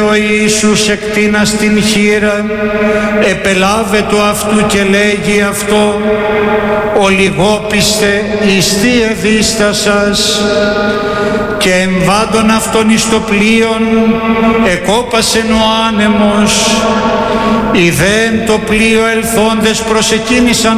ο Ιησούς εκτείνας την χείρα, επελάβε το αυτού και λέγει αυτό, ολιγόπιστε εις τι εδίστασας, και εμβάντων αυτον εις το πλοίον εκόπασεν ο άνεμος, ιδέν το πλοίο ελθόντες προσεκίνησαν